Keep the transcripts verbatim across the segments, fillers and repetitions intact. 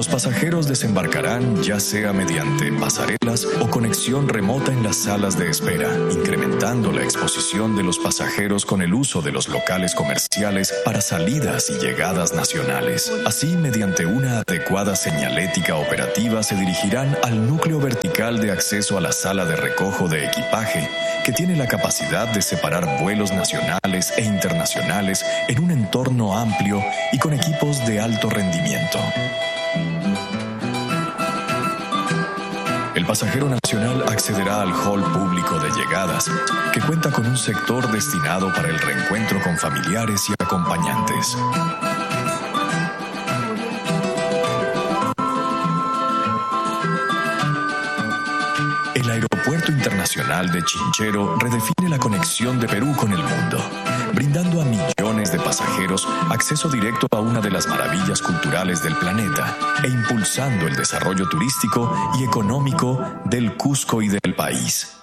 Los pasajeros desembarcarán ya sea mediante pasarelas o conexión remota en las salas de espera, incrementando la exposición de los pasajeros con el uso de los locales comerciales para salidas y llegadas nacionales. Así, mediante una adecuada señalética operativa, se dirigirán al núcleo vertical de acceso a la sala de recojo de equipaje, que tiene la capacidad de separar vuelos nacionales e internacionales en un entorno amplio y con equipos de alto rendimiento. El pasajero nacional accederá al hall público de llegadas, que cuenta con un sector destinado para el reencuentro con familiares y acompañantes. El Aeropuerto Internacional de Chinchero redefine la conexión de Perú con el mundo, brindando a millones de pasajeros acceso directo a una de las maravillas culturales del planeta e impulsando el desarrollo turístico y económico del Cusco y del país.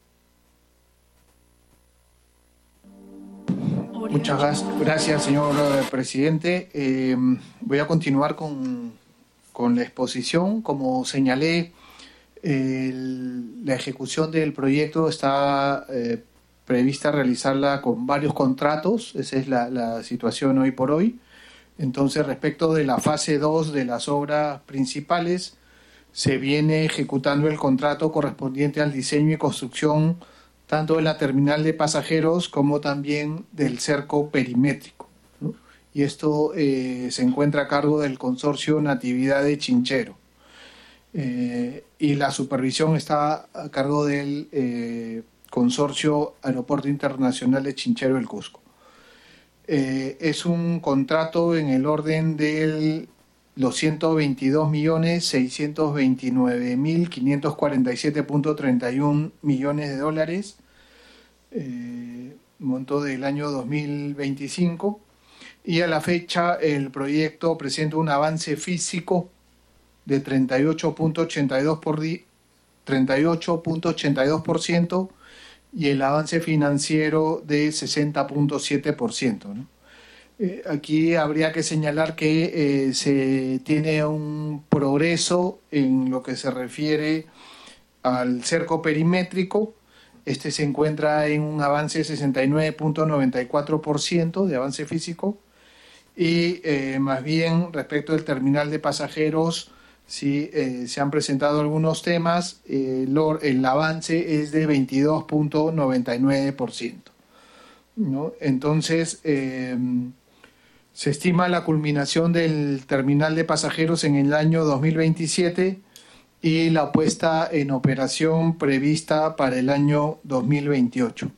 Muchas gracias, señor presidente. Eh, voy a continuar con, con la exposición. Como señalé, el, la ejecución del proyecto está eh, prevista realizarla con varios contratos. Esa es la, la situación hoy por hoy. Entonces, respecto de la fase dos de las obras principales, se viene ejecutando el contrato correspondiente al diseño y construcción tanto de la terminal de pasajeros como también del cerco perimétrico, ¿no? Y esto eh, se encuentra a cargo del consorcio Natividad de Chinchero. Eh, y la supervisión está a cargo del eh, consorcio Aeropuerto Internacional de Chinchero del Cusco. Eh, es un contrato en el orden de los ciento veintidós millones seiscientos veintinueve mil quinientos cuarenta y siete punto treinta y uno millones de dólares, eh, monto del año dos mil veinticinco, y a la fecha el proyecto presenta un avance físico de treinta y ocho punto ochenta y dos por ciento y el avance financiero de sesenta punto siete por ciento, ¿no? Eh, aquí habría que señalar que eh, se tiene un progreso en lo que se refiere al cerco perimétrico. Este se encuentra en un avance de sesenta y nueve punto noventa y cuatro por ciento de avance físico, y eh, más bien respecto del terminal de pasajeros, sí, eh, se han presentado algunos temas. Eh, el, el avance es de veintidós punto noventa y nueve por ciento, ¿no? Entonces, eh, se estima la culminación del terminal de pasajeros en el año dos mil veintisiete y la puesta en operación prevista para el año dos mil veintiocho.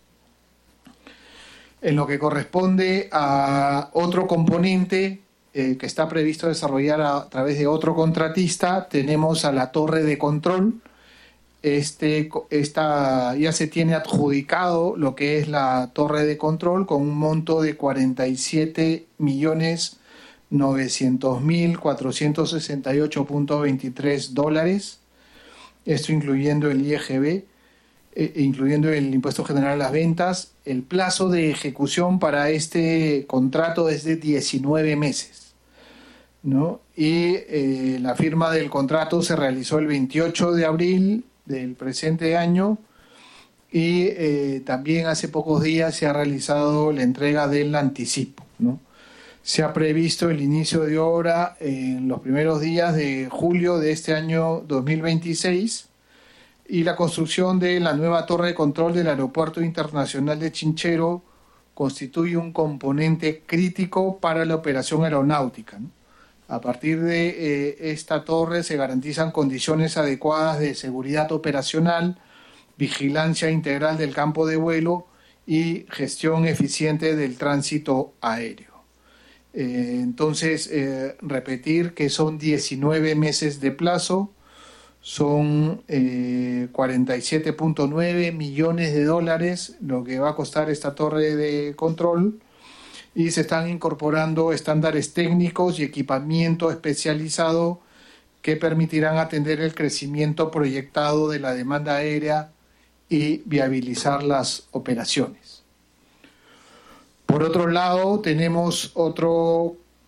En lo que corresponde a otro componente eh, que está previsto desarrollar a, a través de otro contratista, tenemos a la torre de control. Este, esta ya se tiene adjudicado lo que es la torre de control con un monto de cuarenta y siete millones novecientos mil cuatrocientos sesenta y ocho punto veintitrés dólares, esto incluyendo el I G B, eh, incluyendo el Impuesto General a las Ventas. El plazo de ejecución para este contrato es de diecinueve meses, ¿no? Y eh, la firma del contrato se realizó el veintiocho de abril del presente año, y eh, también hace pocos días se ha realizado la entrega del anticipo, ¿no? Se ha previsto el inicio de obra en los primeros días de julio de este año dos mil veintiséis, y la construcción de la nueva torre de control del Aeropuerto Internacional de Chinchero constituye un componente crítico para la operación aeronáutica, ¿no? A partir de eh, esta torre se garantizan condiciones adecuadas de seguridad operacional, vigilancia integral del campo de vuelo y gestión eficiente del tránsito aéreo. Eh, entonces, eh, repetir que son diecinueve meses de plazo, son eh, cuarenta y siete punto nueve millones de dólares lo que va a costar esta torre de control, y se están incorporando estándares técnicos y equipamiento especializado que permitirán atender el crecimiento proyectado de la demanda aérea y viabilizar las operaciones. Por otro lado, tenemos otro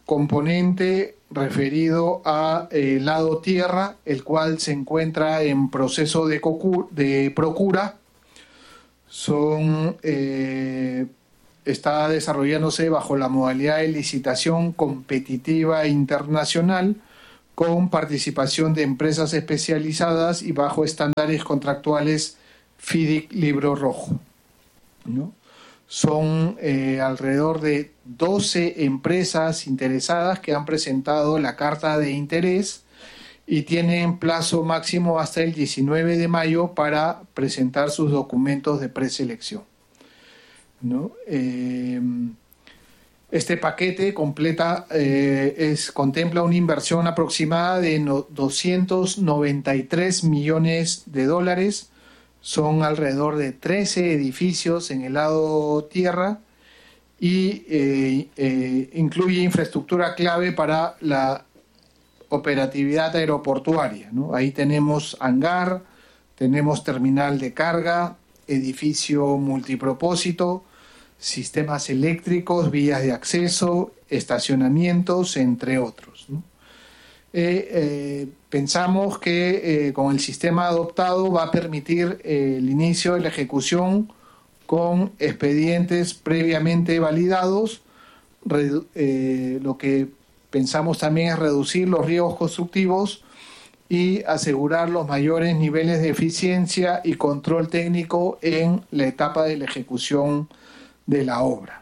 componente referido a eh, lado tierra, el cual se encuentra en proceso de, cocu de procura. Son, eh, está desarrollándose bajo la modalidad de licitación competitiva internacional con participación de empresas especializadas y bajo estándares contractuales FIDIC Libro Rojo, ¿no? Son eh, alrededor de doce empresas interesadas que han presentado la carta de interés y tienen plazo máximo hasta el diecinueve de mayo para presentar sus documentos de preselección, ¿no? Eh, este paquete completa eh, es, contempla una inversión aproximada de no, doscientos noventa y tres millones de dólares. Son alrededor de trece edificios en el lado tierra y eh, eh, incluye infraestructura clave para la operatividad aeroportuaria, ¿no? Ahí tenemos hangar, tenemos terminal de carga, edificio multipropósito, sistemas eléctricos, vías de acceso, estacionamientos, entre otros, ¿no? Eh, eh, pensamos que eh, con el sistema adoptado va a permitir eh, el inicio de la ejecución con expedientes previamente validados, eh, lo que pensamos también es reducir los riesgos constructivos y asegurar los mayores niveles de eficiencia y control técnico en la etapa de la ejecución de la obra.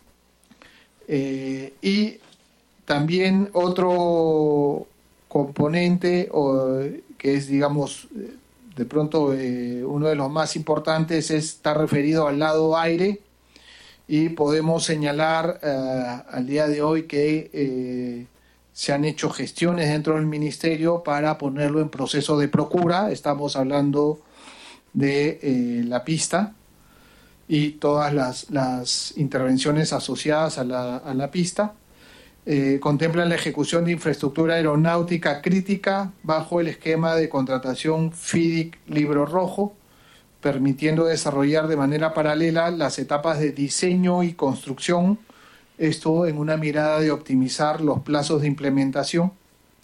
Eh, y también otro componente o, que es, digamos, de pronto eh, uno de los más importantes está referido al lado aire, y podemos señalar eh, al día de hoy que eh, se han hecho gestiones dentro del ministerio para ponerlo en proceso de procura. Estamos hablando de eh, la pista y todas las, las intervenciones asociadas a la, a la pista. Eh, contemplan la ejecución de infraestructura aeronáutica crítica bajo el esquema de contratación FIDIC Libro Rojo, permitiendo desarrollar de manera paralela las etapas de diseño y construcción, esto en una mirada de optimizar los plazos de implementación.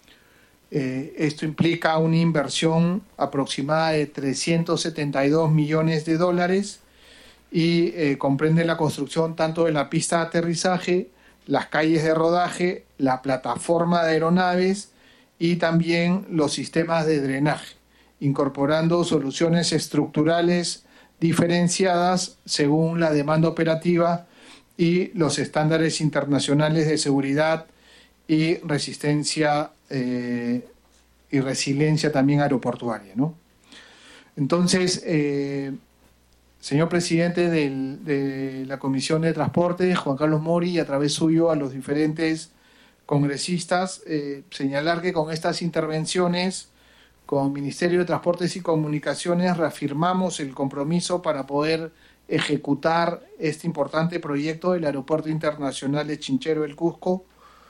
Eh, esto implica una inversión aproximada de trescientos setenta y dos millones de dólares y eh, comprende la construcción tanto de la pista de aterrizaje, las calles de rodaje, la plataforma de aeronaves y también los sistemas de drenaje, incorporando soluciones estructurales diferenciadas según la demanda operativa y los estándares internacionales de seguridad y resistencia eh, y resiliencia también aeroportuaria, ¿no? Entonces, eh, señor presidente del, de la Comisión de Transporte, Juan Carlos Mori, y a través suyo a los diferentes congresistas, eh, señalar que con estas intervenciones, con el Ministerio de Transportes y Comunicaciones, reafirmamos el compromiso para poder ejecutar este importante proyecto del Aeropuerto Internacional de Chinchero del Cusco,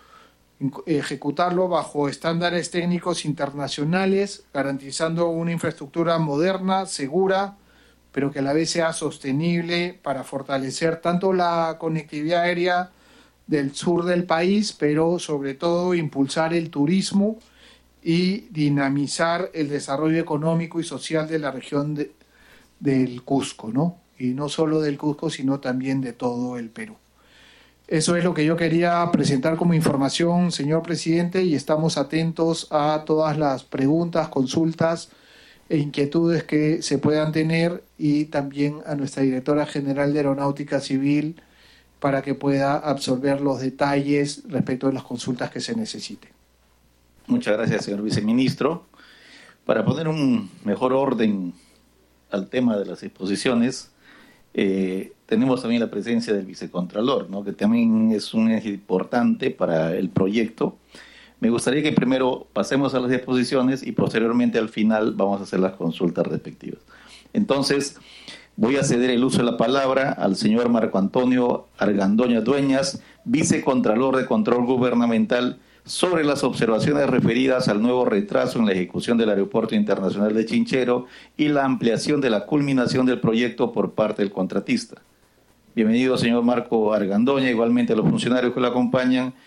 ejecutarlo bajo estándares técnicos internacionales, garantizando una infraestructura moderna, segura, pero que a la vez sea sostenible para fortalecer tanto la conectividad aérea del sur del país, pero sobre todo impulsar el turismo y dinamizar el desarrollo económico y social de la región de, del Cusco, ¿no? Y no solo del Cusco, sino también de todo el Perú. Eso es lo que yo quería presentar como información, señor presidente, y estamos atentos a todas las preguntas, consultas e inquietudes que se puedan tener, y también a nuestra directora general de Aeronáutica Civil para que pueda absorber los detalles respecto de las consultas que se necesiten. Muchas gracias, señor viceministro. Para poner un mejor orden al tema de las exposiciones, eh, tenemos también la presencia del vicecontralor, ¿no?, que también es un eje importante para el proyecto. Me gustaría que primero pasemos a las exposiciones y posteriormente al final vamos a hacer las consultas respectivas. Entonces, voy a ceder el uso de la palabra al señor Marco Antonio Argandoña Dueñas, vicecontralor de Control Gubernamental, sobre las observaciones referidas al nuevo retraso en la ejecución del Aeropuerto Internacional de Chinchero y la ampliación de la culminación del proyecto por parte del contratista. Bienvenido, señor Marco Argandoña, igualmente a los funcionarios que lo acompañan.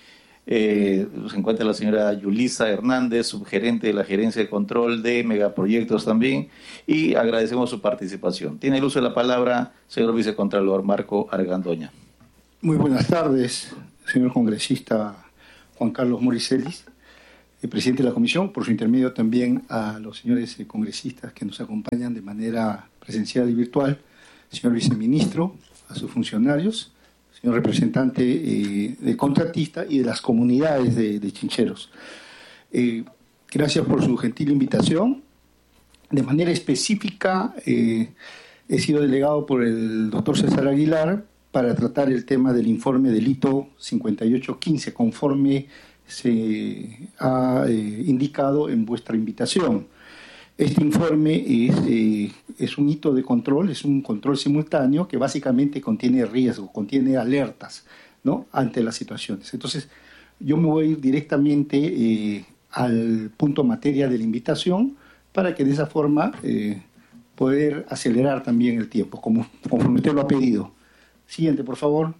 Eh, se encuentra la señora Yulisa Hernández, subgerente de la Gerencia de Control de Megaproyectos también, y agradecemos su participación. Tiene el uso de la palabra señor vicecontralor Marco Argandoña. Muy buenas tardes, señor congresista Juan Carlos Moricelis, el presidente de la comisión, por su intermedio también a los señores congresistas que nos acompañan de manera presencial y virtual, señor viceministro, a sus funcionarios, señor representante eh, de contratista y de las comunidades de, de chincheros. Eh, gracias por su gentil invitación. De manera específica, eh, he sido delegado por el doctor César Aguilar para tratar el tema del informe delito cincuenta y ocho quince, conforme se ha eh, indicado en vuestra invitación. Este informe es, eh, es un hito de control, es un control simultáneo que básicamente contiene riesgo, contiene alertas, ¿no?, ante las situaciones. Entonces, yo me voy a ir directamente eh, al punto materia de la invitación para que de esa forma eh, poder acelerar también el tiempo, como, conforme usted lo ha pedido. Siguiente, por favor.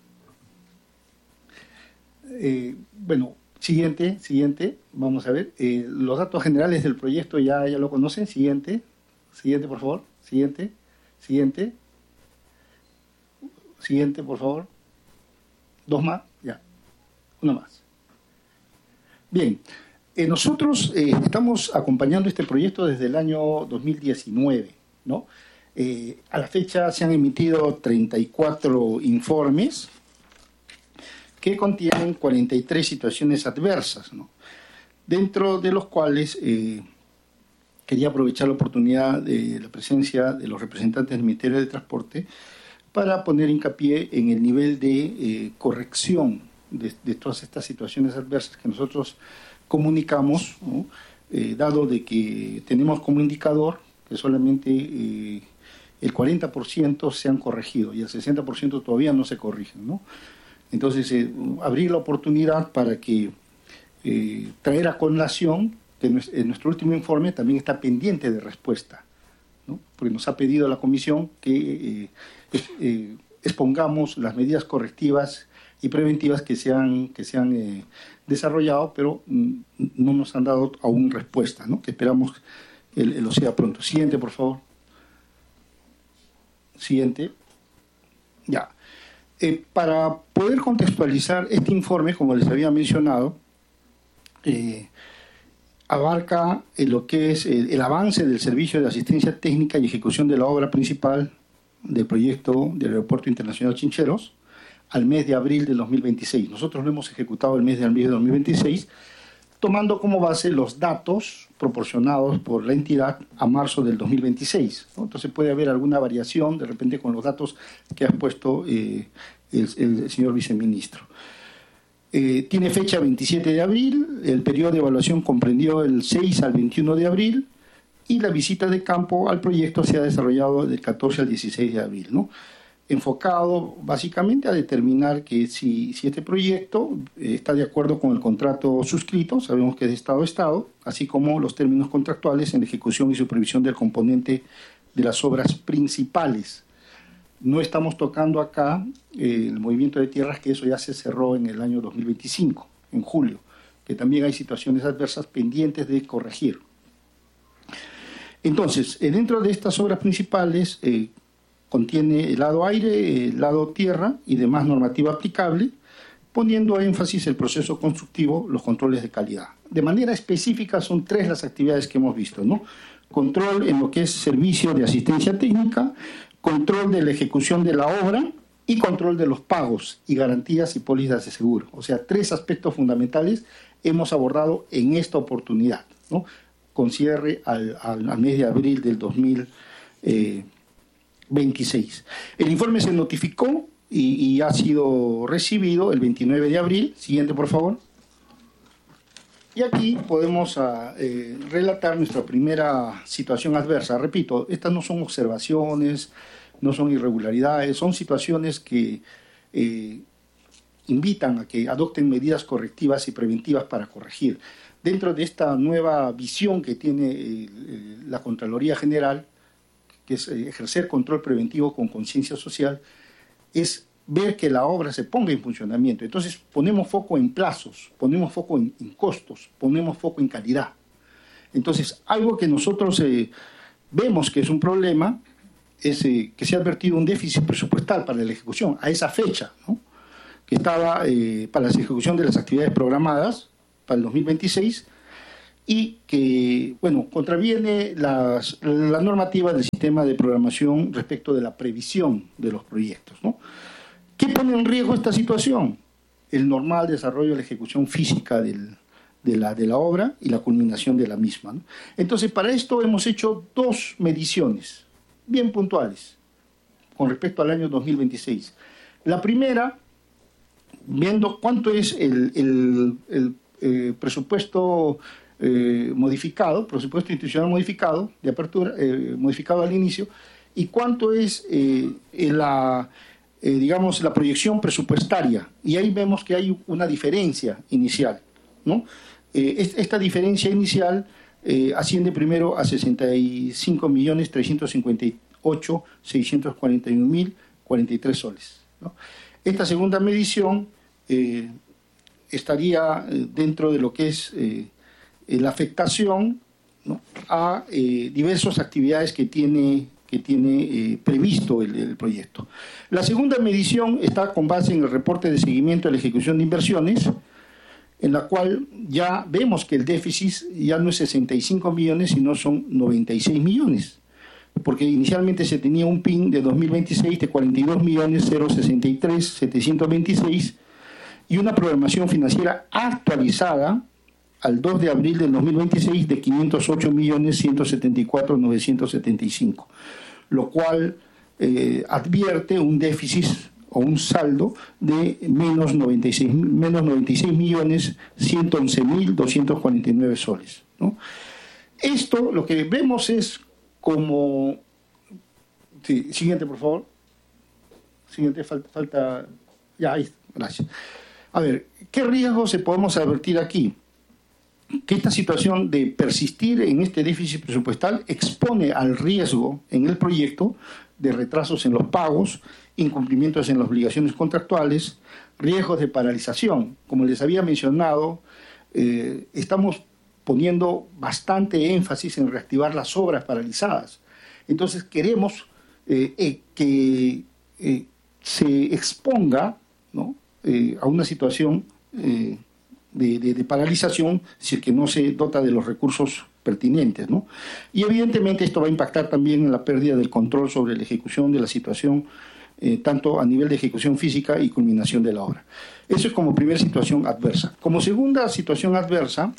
Eh, bueno, Siguiente, siguiente, vamos a ver, eh, los datos generales del proyecto ya, ya lo conocen, siguiente, siguiente por favor, siguiente, siguiente, siguiente por favor, dos más, ya, uno más. Bien, eh, nosotros eh, estamos acompañando este proyecto desde el año dos mil diecinueve, ¿no? Eh, a la fecha se han emitido treinta y cuatro informes, que contienen cuarenta y tres situaciones adversas, ¿no?, dentro de los cuales eh, quería aprovechar la oportunidad de la presencia de los representantes del Ministerio de Transporte para poner hincapié en el nivel de eh, corrección de, de todas estas situaciones adversas que nosotros comunicamos, ¿no?, eh, dado de que tenemos como indicador que solamente eh, el cuarenta por ciento se han corregido y el sesenta por ciento todavía no se corrigen, ¿no? Entonces, eh, abrir la oportunidad para que eh, traer a colación que en nuestro último informe también está pendiente de respuesta, ¿no?, porque nos ha pedido la comisión que eh, eh, expongamos las medidas correctivas y preventivas que se han, que se han eh, desarrollado, pero mm, no nos han dado aún respuesta, ¿no?, que esperamos que lo sea pronto. Siguiente, por favor. Siguiente. Ya. Eh, para poder contextualizar este informe, como les había mencionado, eh, abarca eh, lo que es el, el avance del servicio de asistencia técnica y ejecución de la obra principal del proyecto del Aeropuerto Internacional Chincheros al mes de abril del dos mil veintiséis. Nosotros lo hemos ejecutado el mes de abril de dos mil veintiséis, tomando como base los datos proporcionados por la entidad a marzo del dos mil veintiséis, ¿no? Entonces puede haber alguna variación de repente con los datos que ha puesto eh, el, el señor viceministro. Eh, tiene fecha veintisiete de abril, el periodo de evaluación comprendió el seis al veintiuno de abril y la visita de campo al proyecto se ha desarrollado del catorce al dieciséis de abril, ¿no?, enfocado básicamente a determinar que si, si este proyecto eh, está de acuerdo con el contrato suscrito, sabemos que es de Estado a Estado, así como los términos contractuales en ejecución y supervisión del componente de las obras principales. No estamos tocando acá eh, el movimiento de tierras, que eso ya se cerró en el año dos mil veinticinco, en julio, que también hay situaciones adversas pendientes de corregir. Entonces, eh, dentro de estas obras principales, eh, contiene el lado aire, el lado tierra y demás normativa aplicable, poniendo énfasis el proceso constructivo, los controles de calidad. De manera específica son tres las actividades que hemos visto, ¿no? Control en lo que es servicio de asistencia técnica, control de la ejecución de la obra y control de los pagos y garantías y pólizas de seguro. O sea, tres aspectos fundamentales hemos abordado en esta oportunidad, ¿no?, con cierre al, al, al mes de abril del dos mil veintiséis. El informe se notificó y, y ha sido recibido el veintinueve de abril. Siguiente, por favor. Y aquí podemos uh, eh, relatar nuestra primera situación adversa. Repito, estas no son observaciones, no son irregularidades, son situaciones que eh, invitan a que adopten medidas correctivas y preventivas para corregir. Dentro de esta nueva visión que tiene eh, eh, la Contraloría General, que es ejercer control preventivo con conciencia social, es ver que la obra se ponga en funcionamiento. Entonces ponemos foco en plazos, ponemos foco en, en costos, ponemos foco en calidad. Entonces, algo que nosotros eh, vemos que es un problema es eh, que se ha advertido un déficit presupuestal para la ejecución a esa fecha, ¿no? Que estaba eh, para la ejecución de las actividades programadas para el dos mil veintiséis y que, bueno, contraviene las, la normativa del sistema de programación respecto de la previsión de los proyectos, ¿no? ¿Qué pone en riesgo esta situación? El normal desarrollo de la ejecución física del, de, la, de la obra y la culminación de la misma, ¿no? Entonces, para esto hemos hecho dos mediciones bien puntuales con respecto al año dos mil veintiséis. La primera, viendo cuánto es el, el, el eh, presupuesto eh, modificado, presupuesto institucional modificado, de apertura, eh, modificado al inicio, y cuánto es eh, la, eh, digamos, la proyección presupuestaria. Y ahí vemos que hay una diferencia inicial, ¿no? Eh, esta diferencia inicial eh, asciende primero a sesenta y cinco millones trescientos cincuenta y ocho mil seiscientos cuarenta y uno mil cuarenta y tres soles, ¿no? Esta segunda medición eh, estaría eh, dentro de lo que es eh, la afectación, ¿no?, a eh, diversas actividades que tiene, que tiene eh, previsto el, el proyecto. La segunda medición está con base en el reporte de seguimiento de la ejecución de inversiones, en la cual ya vemos que el déficit ya no es sesenta y cinco millones, sino son noventa y seis millones. Porque inicialmente se tenía un P I N de dos mil veintiséis de cuarenta y dos millones sesenta y tres mil setecientos veintiséis y una programación financiera actualizada al dos de abril del dos mil veintiséis de quinientos ocho millones ciento setenta y cuatro mil novecientos setenta y cinco, lo cual eh, advierte un déficit o un saldo de menos noventa y seis, menos noventa y seis millones ciento once mil doscientos cuarenta y nueve soles, ¿no? Esto lo que vemos es como... Sí, siguiente, por favor. Siguiente, falta... falta ya, ahí, gracias. A ver, ¿qué riesgos se podemos advertir aquí? Que esta situación de persistir en este déficit presupuestal expone al riesgo en el proyecto de retrasos en los pagos, incumplimientos en las obligaciones contractuales, riesgos de paralización. Como les había mencionado, eh, estamos poniendo bastante énfasis en reactivar las obras paralizadas. Entonces queremos eh, eh, que eh, se exponga, ¿no?, eh, a una situación eh, de, de, de paralización si es que no se dota de los recursos pertinentes, ¿no? Y evidentemente esto va a impactar también en la pérdida del control sobre la ejecución de la situación, eh, tanto a nivel de ejecución física y culminación de la obra. Eso es como primera situación adversa. Como segunda situación adversa,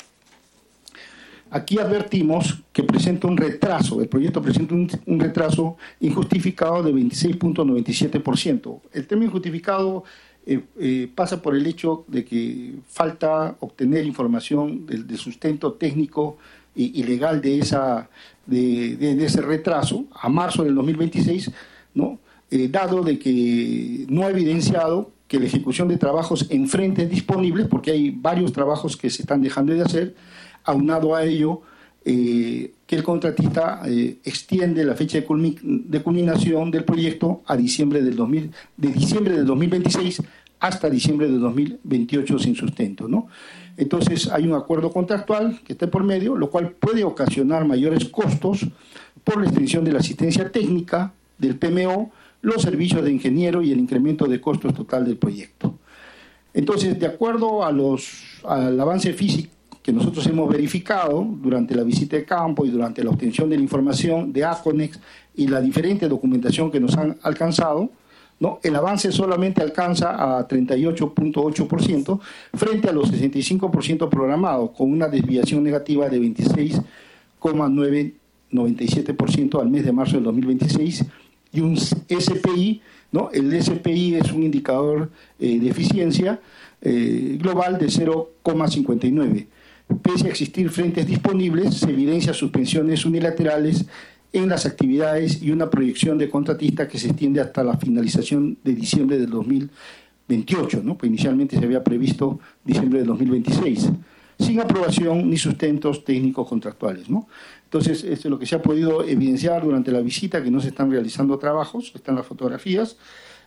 aquí advertimos que presenta un retraso, el proyecto presenta un, un retraso injustificado de veintiséis punto noventa y siete por ciento. El tema injustificado eh, eh, pasa por el hecho de que falta obtener información del, del sustento técnico y, y legal de, esa, de, de, de ese retraso a marzo del dos mil veintiséis, ¿no? Eh, dado de que no ha evidenciado que la ejecución de trabajos en frentes disponibles, porque hay varios trabajos que se están dejando de hacer, aunado a ello, eh, que el contratista eh, extiende la fecha de, culmi de culminación del proyecto a diciembre del, dos mil, de diciembre del dos mil veintiséis hasta diciembre del dos mil veintiocho sin sustento, ¿no? Entonces hay un acuerdo contractual que está por medio, lo cual puede ocasionar mayores costos por la extensión de la asistencia técnica del P M O, los servicios de ingeniero y el incremento de costos total del proyecto. Entonces, de acuerdo a los, al avance físico que nosotros hemos verificado durante la visita de campo y durante la obtención de la información de ACONEX y la diferente documentación que nos han alcanzado, ¿no?, el avance solamente alcanza a treinta y ocho punto ocho por ciento frente a los sesenta y cinco por ciento programados, con una desviación negativa de veintiséis coma noventa y siete por ciento al mes de marzo del dos mil veintiséis y un S P I, ¿no? El S P I es un indicador eh, de eficiencia eh, global de cero coma cincuenta y nueve. Pese a existir frentes disponibles, se evidencia suspensiones unilaterales en las actividades y una proyección de contratista que se extiende hasta la finalización de diciembre del dos mil veintiocho, ¿no? Pues inicialmente se había previsto diciembre del dos mil veintiséis, sin aprobación ni sustentos técnicos contractuales, ¿no? Entonces, esto es lo que se ha podido evidenciar durante la visita, que no se están realizando trabajos, están las fotografías,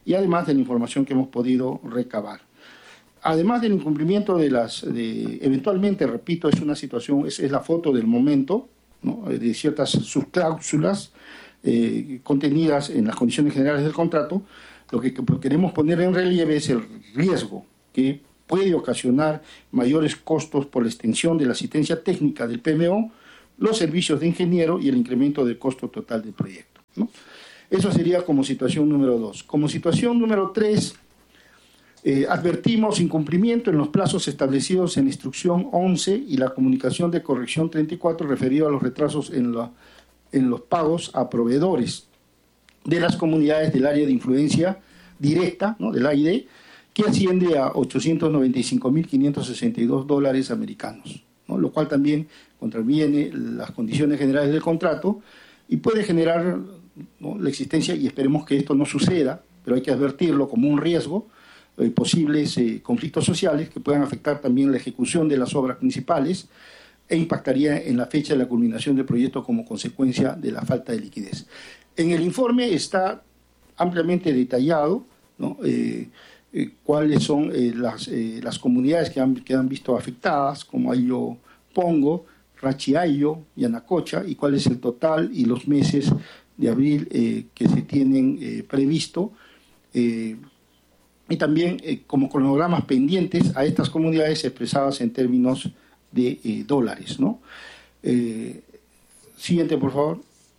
y además de la información que hemos podido recabar. Además del incumplimiento de las, de, eventualmente, repito, es una situación, es, es la foto del momento, ¿no?, de ciertas subcláusulas eh, contenidas en las condiciones generales del contrato. Lo que queremos poner en relieve es el riesgo que puede ocasionar mayores costos por la extensión de la asistencia técnica del P M O, los servicios de ingeniero y el incremento del costo total del proyecto, ¿no? Eso sería como situación número dos. Como situación número tres, eh, advertimos incumplimiento en los plazos establecidos en la instrucción once y la comunicación de corrección treinta y cuatro referido a los retrasos en, la, en los pagos a proveedores de las comunidades del área de influencia directa, ¿no?, del A I D, que asciende a ochocientos noventa y cinco mil quinientos sesenta y dos dólares americanos, ¿no?, lo cual también contraviene las condiciones generales del contrato y puede generar, ¿no?, la existencia, y esperemos que esto no suceda, pero hay que advertirlo como un riesgo, eh, posibles eh, conflictos sociales que puedan afectar también la ejecución de las obras principales e impactaría en la fecha de la culminación del proyecto como consecuencia de la falta de liquidez. En el informe está ampliamente detallado, ¿no?, eh, eh, cuáles son eh, las, eh, las comunidades que han, que han visto afectadas, como Ayo Pongo, Rachiayo, Yanacocha, y cuál es el total y los meses de abril eh, que se tienen eh, previsto, eh, y también eh, como cronogramas pendientes a estas comunidades expresadas en términos de eh, dólares, ¿no? Eh, siguiente, por favor.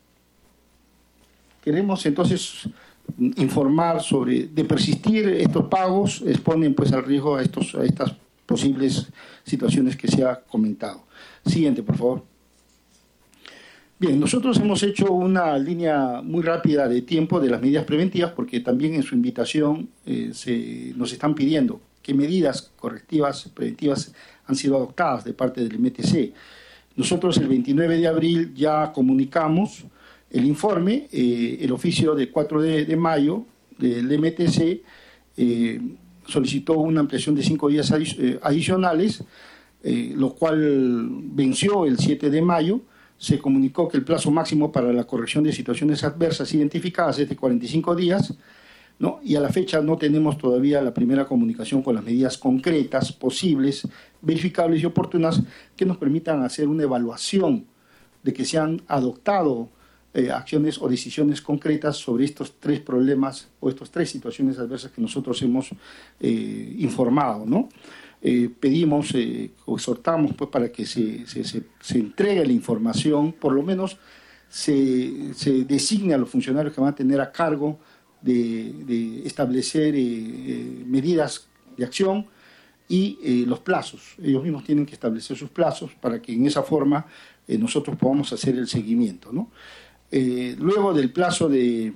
Queremos entonces informar sobre, de persistir estos pagos, exponen pues al riesgo a, estos, a estas posibles situaciones que se ha comentado. Siguiente, por favor. Bien, nosotros hemos hecho una línea muy rápida de tiempo de las medidas preventivas porque también en su invitación eh, se, nos están pidiendo qué medidas correctivas preventivas han sido adoptadas de parte del M T C. Nosotros el veintinueve de abril ya comunicamos el informe, eh, el oficio de cuatro de mayo del M T C eh, solicitó una ampliación de cinco días adi- adicionales, eh, lo cual venció el siete de mayo. Se comunicó que el plazo máximo para la corrección de situaciones adversas identificadas es de cuarenta y cinco días, ¿no? Y a la fecha no tenemos todavía la primera comunicación con las medidas concretas, posibles, verificables y oportunas que nos permitan hacer una evaluación de que se han adoptado eh, acciones o decisiones concretas sobre estos tres problemas o estas tres situaciones adversas que nosotros hemos eh, informado, ¿no? Eh, pedimos eh, o exhortamos pues, para que se, se, se, se entregue la información, por lo menos se, se designe a los funcionarios que van a tener a cargo de, de establecer eh, eh, medidas de acción y eh, los plazos. Ellos mismos tienen que establecer sus plazos para que en esa forma eh, nosotros podamos hacer el seguimiento, ¿no? Eh, luego del plazo de,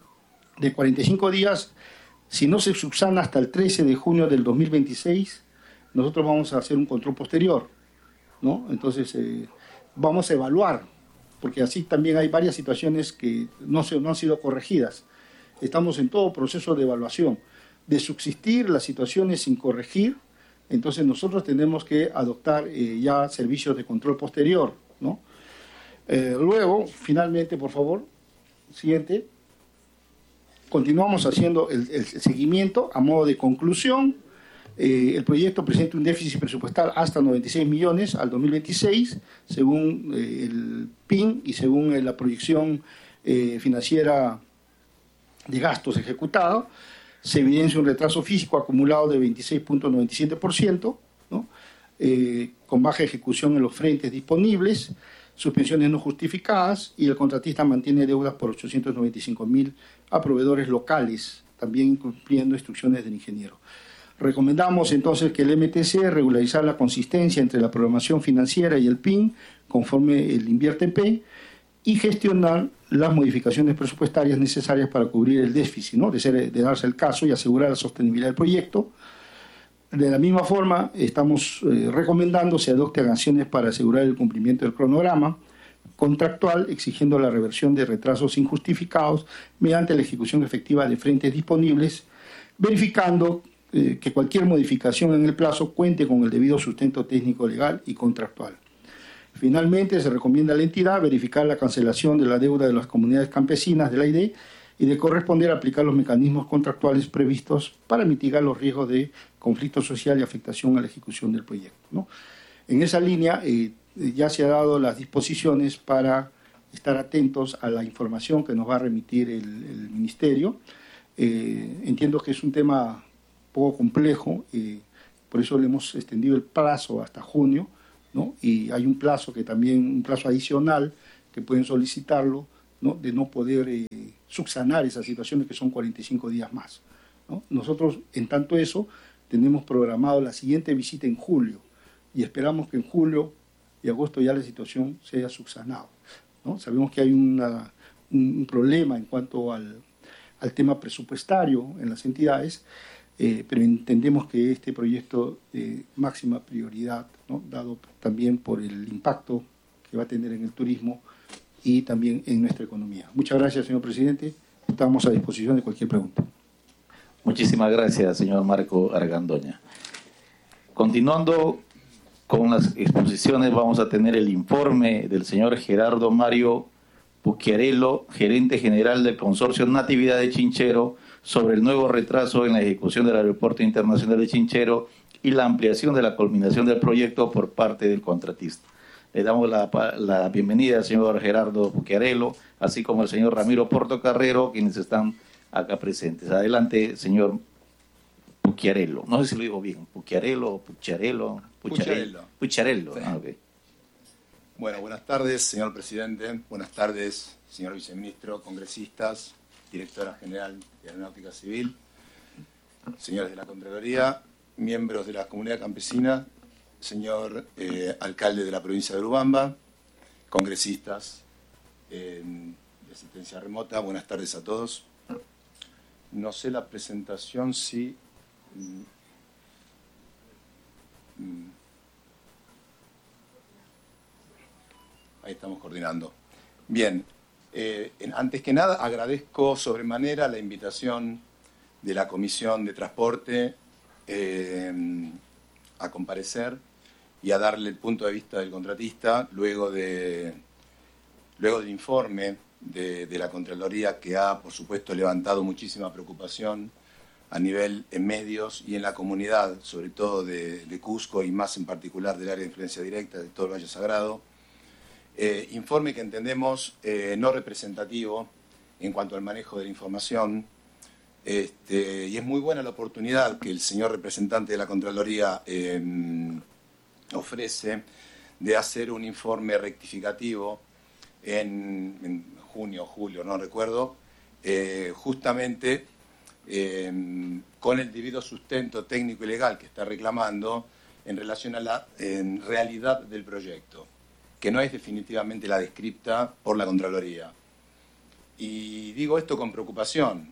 de cuarenta y cinco días, si no se subsana hasta el trece de junio del dos mil veintiséis, nosotros vamos a hacer un control posterior, ¿no? Entonces, eh, vamos a evaluar, porque así también hay varias situaciones que no, se, no han sido corregidas. Estamos en todo proceso de evaluación. De subsistir las situaciones sin corregir, entonces nosotros tenemos que adoptar eh, ya servicios de control posterior, ¿no? Eh, luego, finalmente, por favor, siguiente. Continuamos haciendo el, el seguimiento a modo de conclusión. Eh, el proyecto presenta un déficit presupuestal hasta noventa y seis millones al dos mil veintiséis, según eh, el P I N y según eh, la proyección eh, financiera de gastos ejecutados. Se evidencia un retraso físico acumulado de veintiséis punto noventa y siete por ciento, ¿no? eh, con baja ejecución en los frentes disponibles, suspensiones no justificadas, y el contratista mantiene deudas por ochocientos noventa y cinco mil a proveedores locales, también incumpliendo instrucciones del ingeniero. Recomendamos entonces que el M T C regularizar la consistencia entre la programación financiera y el P I N conforme el INVIERTE-P y gestionar las modificaciones presupuestarias necesarias para cubrir el déficit, ¿no? de, ser, de darse el caso y asegurar la sostenibilidad del proyecto. De la misma forma, estamos eh, recomendando se adopten acciones para asegurar el cumplimiento del cronograma contractual, exigiendo la reversión de retrasos injustificados mediante la ejecución efectiva de frentes disponibles, verificando eh, que cualquier modificación en el plazo cuente con el debido sustento técnico, legal y contractual. Finalmente, se recomienda a la entidad verificar la cancelación de la deuda de las comunidades campesinas del A I D y de corresponder a aplicar los mecanismos contractuales previstos para mitigar los riesgos de conflicto social y afectación a la ejecución del proyecto, ¿no? En esa línea eh, ya se han dado las disposiciones para estar atentos a la información que nos va a remitir el, el Ministerio. Eh, entiendo que es un tema poco complejo, eh, por eso le hemos extendido el plazo hasta junio, ¿no? Y hay un plazo que también, un plazo adicional que pueden solicitarlo, ¿no? De no poder eh, subsanar esas situaciones que son cuarenta y cinco días más, ¿no? Nosotros, en tanto eso, tenemos programado la siguiente visita en julio y esperamos que en julio y agosto ya la situación se haya subsanado, ¿no? Sabemos que hay una, un, un problema en cuanto al, al tema presupuestario en las entidades, Eh, pero entendemos que este proyecto de máxima prioridad, ¿no? Dado también por el impacto que va a tener en el turismo y también en nuestra economía. Muchas gracias, señor presidente. Estamos a disposición de cualquier pregunta. Muchísimas gracias, señor Marco Argandoña. Continuando con las exposiciones, vamos a tener el informe del señor Gerardo Mario Pucchiarello, gerente general del Consorcio Natividad de Chinchero, sobre el nuevo retraso en la ejecución del Aeropuerto Internacional de Chinchero y la ampliación de la culminación del proyecto por parte del contratista. Le damos la, la bienvenida al señor Gerardo Pucchiarello, así como al señor Ramiro Portocarrero, quienes están acá presentes. Adelante, señor Pucchiarello. No sé si lo digo bien, Pucchiarello o Pucchiarello. Pucchiarello. Pucchiarello. Sí. Ah, okay. Bueno, buenas tardes, señor presidente. Buenas tardes, señor viceministro, congresistas, directora general de Aeronáutica Civil, señores de la Contraloría, miembros de la comunidad campesina, señor eh, alcalde de la provincia de Urubamba, congresistas eh, de asistencia remota, buenas tardes a todos. No sé la presentación si... Mm, mm, ahí estamos coordinando. Bien. Eh, antes que nada, agradezco sobremanera la invitación de la Comisión de Transporte eh, a comparecer y a darle el punto de vista del contratista luego, de, luego del informe de, de la Contraloría, que ha, por supuesto, levantado muchísima preocupación a nivel en medios y en la comunidad, sobre todo de, de Cusco y más en particular del área de influencia directa de todo el Valle Sagrado. Eh, informe que entendemos eh, no representativo en cuanto al manejo de la información, este, y es muy buena la oportunidad que el señor representante de la Contraloría eh, ofrece de hacer un informe rectificativo en, en junio o julio, no recuerdo, eh, justamente eh, con el debido sustento técnico y legal que está reclamando en relación a la en realidad del proyecto, que no es definitivamente la descripta por la Contraloría. Y digo esto con preocupación,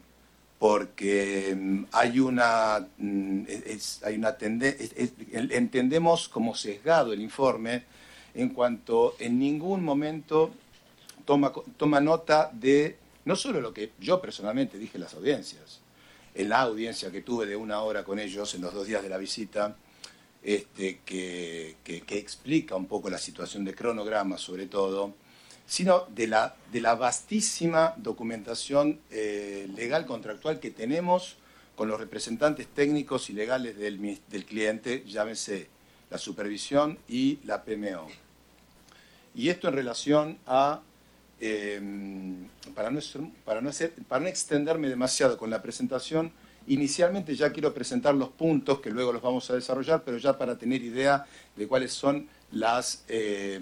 porque hay una, es, hay una tendencia, entendemos como sesgado el informe en cuanto en ningún momento toma, toma nota de, no solo lo que yo personalmente dije en las audiencias, en la audiencia que tuve de una hora con ellos en los dos días de la visita, Este, que, que, que explica un poco la situación de cronograma sobre todo, sino de la, de la vastísima documentación eh, legal contractual que tenemos con los representantes técnicos y legales del, del cliente, llámese la supervisión y la P M O. Y esto en relación a, eh, para, no, para, no hacer, para no extenderme demasiado con la presentación, inicialmente ya quiero presentar los puntos que luego los vamos a desarrollar, pero ya para tener idea de cuáles son las eh,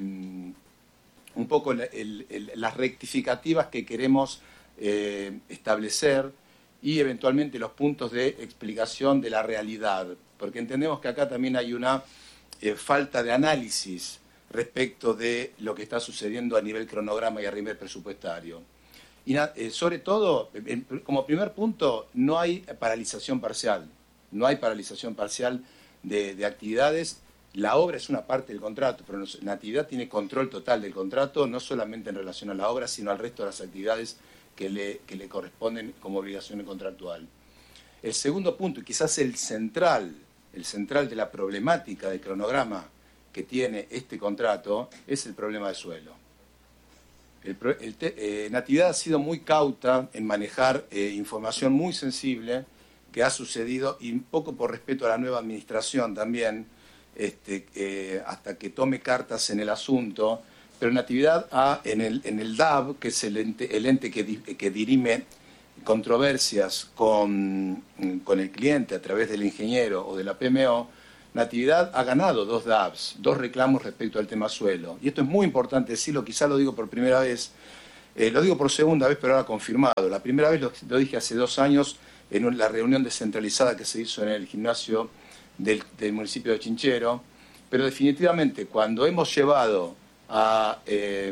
un poco el, el, el, las rectificativas que queremos eh, establecer y eventualmente los puntos de explicación de la realidad, porque entendemos que acá también hay una eh, falta de análisis respecto de lo que está sucediendo a nivel cronograma y a nivel presupuestario. Y eh, sobre todo, en, como primer punto, no hay paralización parcial, no hay paralización parcial de, de actividades. La obra es una parte del contrato, pero Natividad tiene control total del contrato, no solamente en relación a la obra, sino al resto de las actividades que le, que le corresponden como obligación contractual. El segundo punto, y quizás el central, el central de la problemática del cronograma que tiene este contrato, es el problema de suelo. El, el te, eh, Natividad ha sido muy cauta en manejar eh, información muy sensible que ha sucedido, y un poco por respeto a la nueva administración también, este, eh, hasta que tome cartas en el asunto, pero Natividad ha, en el, en el D A B, que es el ente, el ente que, que dirime controversias con, con el cliente a través del ingeniero o de la P M O, Natividad ha ganado dos D A Bs, dos reclamos respecto al tema suelo. Y esto es muy importante decirlo, quizá lo digo por primera vez, eh, lo digo por segunda vez, pero ahora confirmado. La primera vez lo, lo dije hace dos años en la reunión descentralizada que se hizo en el gimnasio del, del municipio de Chinchero, pero definitivamente cuando hemos llevado a, eh,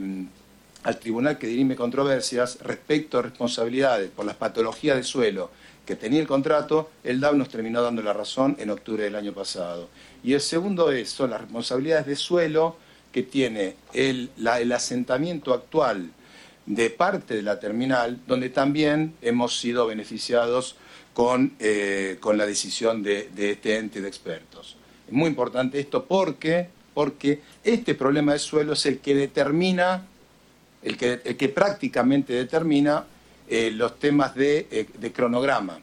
al tribunal que dirime controversias respecto a responsabilidades por las patologías de suelo que tenía el contrato, el D A B nos terminó dando la razón en octubre del año pasado. Y el segundo es, son las responsabilidades de suelo que tiene el, la, el asentamiento actual de parte de la terminal, donde también hemos sido beneficiados con, eh, con la decisión de, de este ente de expertos. Es muy importante esto porque, porque este problema de suelo es el que determina, el que, el que prácticamente determina eh, los temas de, eh, de cronograma.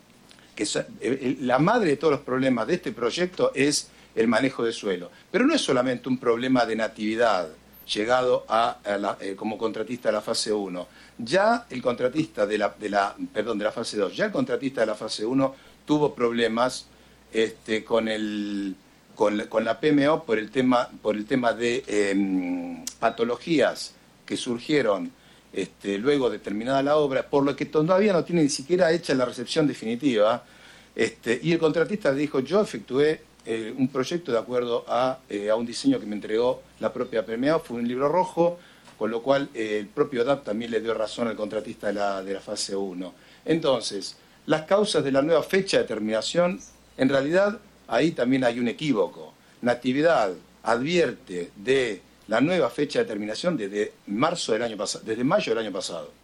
Que es, eh, la madre de todos los problemas de este proyecto es el manejo de suelo. Pero no es solamente un problema de Natividad llegado a, a la, eh, como contratista de la fase uno. Ya el contratista de la, de la, perdón, de la fase dos, ya el contratista de la fase uno tuvo problemas este, con, el, con, con la P M O por el tema, por el tema de eh, patologías que surgieron este, luego de terminada la obra, por lo que todavía no tiene ni siquiera hecha la recepción definitiva. Este, y el contratista dijo, yo efectué Eh, un proyecto de acuerdo a, eh, a un diseño que me entregó la propia P M O, fue un libro rojo, con lo cual eh, el propio D A B también le dio razón al contratista de la, de la fase uno. Entonces, las causas de la nueva fecha de terminación, en realidad ahí también hay un equívoco. Natividad advierte de la nueva fecha de terminación desde marzo del año pasado, desde mayo del año pasado.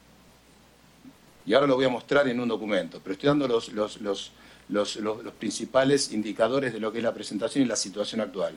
Y ahora lo voy a mostrar en un documento, pero estoy dando los, los, los Los, los, los principales indicadores de lo que es la presentación y la situación actual.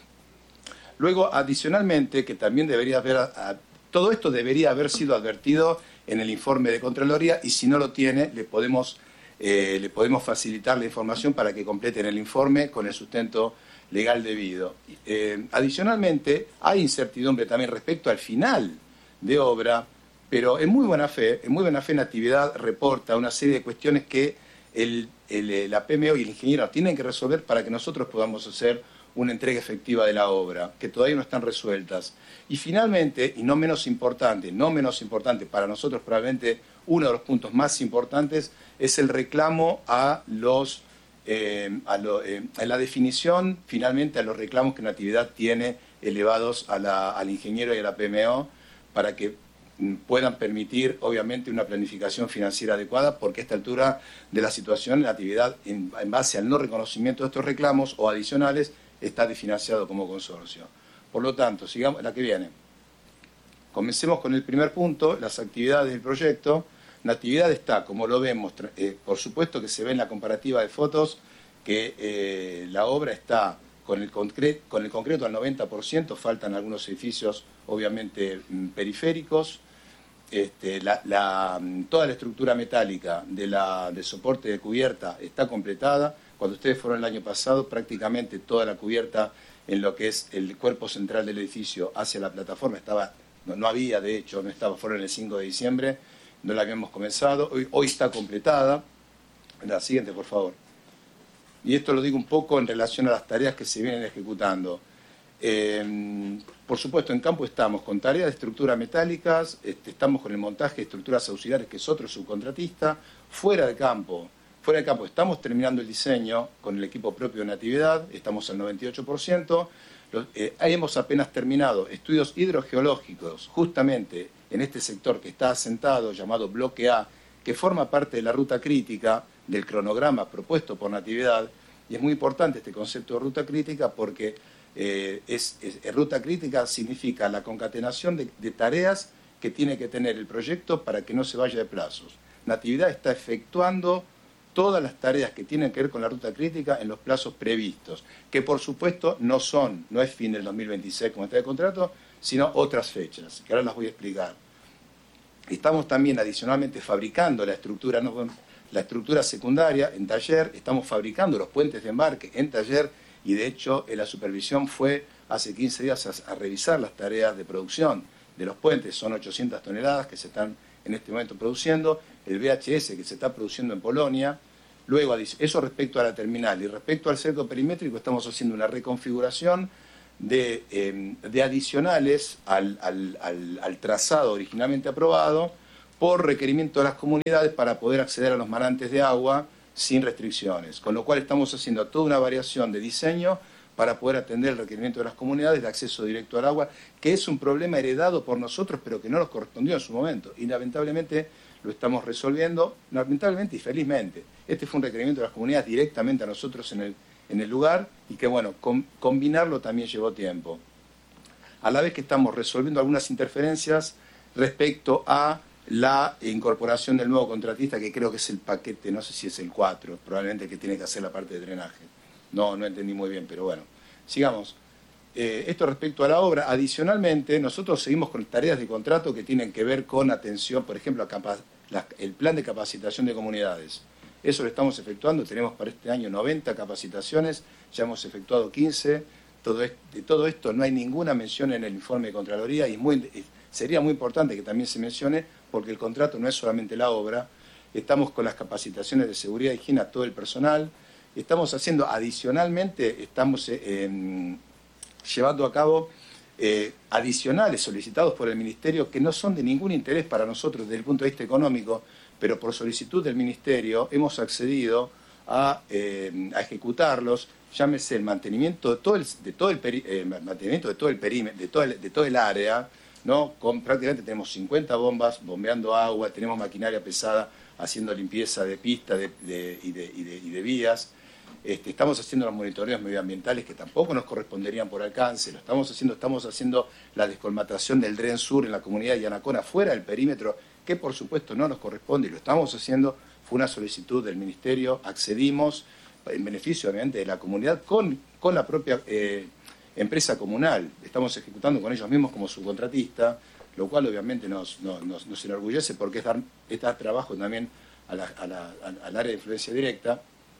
Luego, adicionalmente, que también debería haber, a, todo esto debería haber sido advertido en el informe de Contraloría, y si no lo tiene, le podemos, eh, le podemos facilitar la información para que completen el informe con el sustento legal debido. Eh, adicionalmente, hay incertidumbre también respecto al final de obra, pero en muy buena fe, en muy buena fe Natividad reporta una serie de cuestiones que El, el, la P M O y el ingeniero tienen que resolver para que nosotros podamos hacer una entrega efectiva de la obra, que todavía no están resueltas. Y finalmente, y no menos importante, no menos importante, para nosotros probablemente uno de los puntos más importantes, es el reclamo a los eh, a, lo, eh, a la definición, finalmente, a los reclamos que Natividad tiene elevados a la, al ingeniero y a la P M O, para que puedan permitir, obviamente, una planificación financiera adecuada, porque a esta altura de la situación, la actividad, en, en base al no reconocimiento de estos reclamos o adicionales, está desfinanciado como consorcio. Por lo tanto, sigamos la que viene. Comencemos con el primer punto, las actividades del proyecto. Natividad está, como lo vemos, eh, por supuesto que se ve en la comparativa de fotos, que eh, la obra está con el, concre con el concreto al noventa por ciento, faltan algunos edificios, obviamente, periféricos. Este, la, la, toda la estructura metálica de, la, de soporte de cubierta está completada. Cuando ustedes fueron el año pasado, prácticamente toda la cubierta en lo que es el cuerpo central del edificio hacia la plataforma estaba, no, no había, de hecho, no estaba, fueron el cinco de diciembre, no la habíamos comenzado. Hoy, hoy está completada. La siguiente, por favor. Y esto lo digo un poco en relación a las tareas que se vienen ejecutando. Eh, por supuesto, en campo estamos con tareas de estructuras metálicas, este, estamos con el montaje de estructuras auxiliares, que es otro subcontratista. Fuera de campo, fuera de campo estamos terminando el diseño con el equipo propio de Natividad, estamos al noventa y ocho por ciento. Los, eh, ahí hemos apenas terminado estudios hidrogeológicos, justamente en este sector que está asentado, llamado Bloque A, que forma parte de la ruta crítica del cronograma propuesto por Natividad. Y es muy importante este concepto de ruta crítica porque eh, es, es, ruta crítica significa la concatenación de, de tareas que tiene que tener el proyecto para que no se vaya de plazos. Natividad está efectuando todas las tareas que tienen que ver con la ruta crítica en los plazos previstos, que por supuesto no son, no es fin del dos mil veintiséis como está el contrato, sino otras fechas, que ahora las voy a explicar. Estamos también adicionalmente fabricando la estructura, no, la estructura secundaria en taller, estamos fabricando los puentes de embarque en taller y de hecho en la supervisión fue hace quince días a, a revisar las tareas de producción de los puentes, son ochocientas toneladas que se están en este momento produciendo, el V H S que se está produciendo en Polonia. Luego, eso respecto a la terminal. Y respecto al cerco perimétrico, estamos haciendo una reconfiguración de, eh, de adicionales al, al, al, al trazado originalmente aprobado por requerimiento de las comunidades para poder acceder a los manantes de agua sin restricciones. Con lo cual estamos haciendo toda una variación de diseño para poder atender el requerimiento de las comunidades de acceso directo al agua, que es un problema heredado por nosotros, pero que no nos correspondió en su momento. Y lamentablemente lo estamos resolviendo, lamentablemente y felizmente. Este fue un requerimiento de las comunidades directamente a nosotros en el, en el lugar y que, bueno, com, combinarlo también llevó tiempo. A la vez que estamos resolviendo algunas interferencias respecto a la incorporación del nuevo contratista, que creo que es el paquete, no sé si es el cuatro, probablemente que tiene que hacer la parte de drenaje. No, no entendí muy bien, pero bueno. Sigamos. Eh, esto respecto a la obra. Adicionalmente, nosotros seguimos con tareas de contrato que tienen que ver con atención, por ejemplo, a capa la, el plan de capacitación de comunidades. Eso lo estamos efectuando, tenemos para este año noventa capacitaciones, ya hemos efectuado quince. Todo esto, de todo esto no hay ninguna mención en el informe de Contraloría y muy, sería muy importante que también se mencione, porque el contrato no es solamente la obra. Estamos con las capacitaciones de seguridad e higiene a todo el personal. Estamos haciendo, adicionalmente, estamos eh, eh, llevando a cabo eh, adicionales solicitados por el Ministerio que no son de ningún interés para nosotros desde el punto de vista económico, pero por solicitud del Ministerio hemos accedido a, eh, a ejecutarlos, llámese el mantenimiento de todo el, de todo el, peri, eh, mantenimiento de todo el perímetro, de todo el, de todo el área, ¿no? Con, prácticamente tenemos cincuenta bombas bombeando agua, tenemos maquinaria pesada haciendo limpieza de pistas de, de, y, de, y, de, y de vías. Este, estamos haciendo los monitoreos medioambientales que tampoco nos corresponderían por alcance, lo estamos haciendo, estamos haciendo la descolmatación del Dren Sur en la comunidad de Yanacona fuera del perímetro, que por supuesto no nos corresponde y lo estamos haciendo, fue una solicitud del Ministerio, accedimos en beneficio obviamente de la comunidad con, con la propia eh, empresa comunal, estamos ejecutando con ellos mismos como subcontratista, lo cual obviamente nos, nos, nos, nos enorgullece porque es dar, es dar trabajo también a la, a la, a, al área de influencia directa.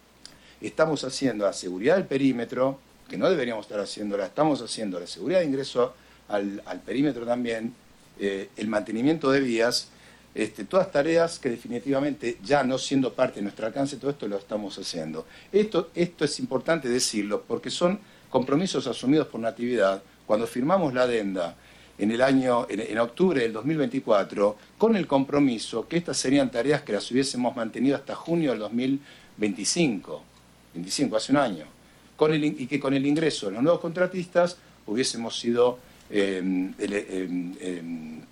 Estamos haciendo la seguridad del perímetro, que no deberíamos estar haciéndola, estamos haciendo la seguridad de ingreso al, al perímetro también, eh, el mantenimiento de vías, este, todas tareas que definitivamente ya no siendo parte de nuestro alcance, todo esto lo estamos haciendo. Esto, esto es importante decirlo porque son compromisos asumidos por Natividad cuando firmamos la adenda en el año, en, en octubre del dos mil veinticuatro, con el compromiso que estas serían tareas que las hubiésemos mantenido hasta junio del dos mil veinticinco. veinticinco, hace un año, con el, y que con el ingreso de los nuevos contratistas hubiésemos sido, eh, eh, eh,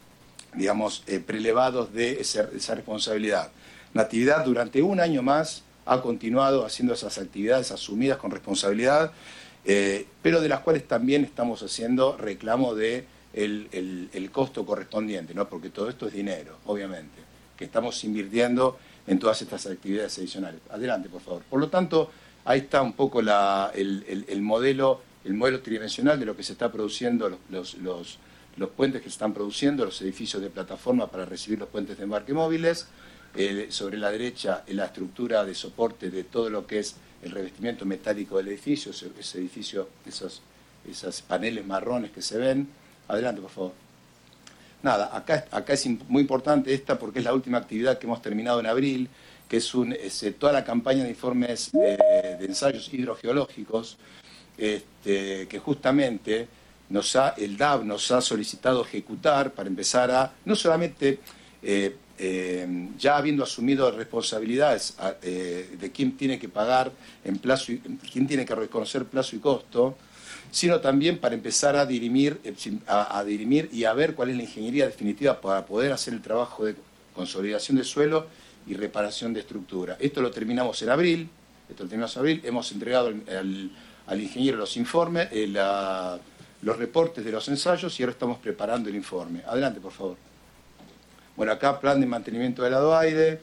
digamos, eh, prelevados de esa, esa responsabilidad. Natividad durante un año más ha continuado haciendo esas actividades asumidas con responsabilidad, eh, pero de las cuales también estamos haciendo reclamo de el, el, el costo correspondiente, ¿no? Porque todo esto es dinero, obviamente, que estamos invirtiendo en todas estas actividades adicionales. Adelante, por favor. Por lo tanto, ahí está un poco la, el, el, el modelo el modelo tridimensional de lo que se está produciendo, los, los, los, los puentes que se están produciendo, los edificios de plataforma para recibir los puentes de embarque móviles. Eh, sobre la derecha, la estructura de soporte de todo lo que es el revestimiento metálico del edificio, ese, ese edificio, esos, esos paneles marrones que se ven. Adelante, por favor. Nada, acá, acá es muy importante esta porque es la última actividad que hemos terminado en abril, que es, un, es toda la campaña de informes de, de ensayos hidrogeológicos, este, que justamente nos ha, el D A B nos ha solicitado ejecutar para empezar a, no solamente eh, eh, ya habiendo asumido responsabilidades a, eh, de quién tiene que pagar en plazo, y, quién tiene que reconocer plazo y costo, sino también para empezar a dirimir, a, a dirimir y a ver cuál es la ingeniería definitiva para poder hacer el trabajo de consolidación de suelo y reparación de estructura. Esto lo terminamos en abril, esto lo terminamos en abril, hemos entregado al, al, al ingeniero los informes, eh, la, los reportes de los ensayos y ahora estamos preparando el informe. Adelante, por favor. Bueno, acá plan de mantenimiento del adoaire,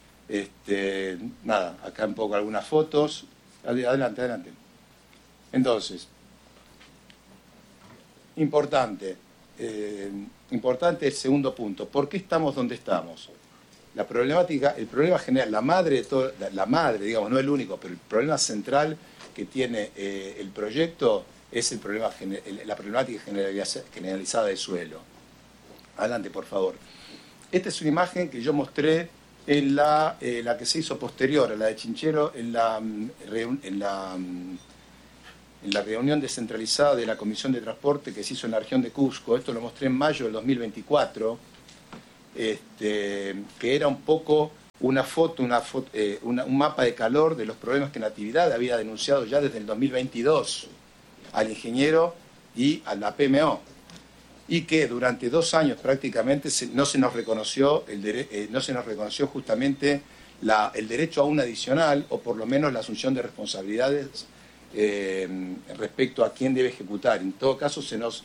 este, nada, acá un poco algunas fotos. Adelante, adelante. Entonces, importante, eh, importante el segundo punto. ¿Por qué estamos donde estamos? La problemática, el problema general, la madre de todo, la, la madre, digamos, no el único, pero el problema central que tiene eh, el proyecto es el problema, la problemática generalizada del suelo. Adelante, por favor. Esta es una imagen que yo mostré en la, eh, la que se hizo posterior a la de Chinchero en la, en la, en la reunión descentralizada de la Comisión de Transporte que se hizo en la región de Cusco. Esto lo mostré en mayo del dos mil veinticuatro, este, que era un poco una foto, una foto eh, una, un mapa de calor de los problemas que Natividad había denunciado ya desde el dos mil veintidós al ingeniero y a la P M O, y que durante dos años prácticamente se, no se nos reconoció el dere, eh, no se nos reconoció justamente la, el derecho a un adicional, o por lo menos la asunción de responsabilidades eh, respecto a quién debe ejecutar. En todo caso se nos